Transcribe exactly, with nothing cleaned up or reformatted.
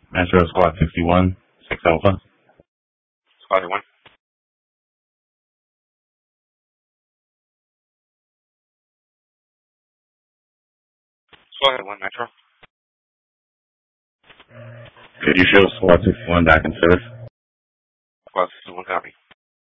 Metro Squad sixty-one, six Alpha. Squad one. Squad one, Metro. Could you show Squad sixty-one back in service? Squad sixty-one, copy.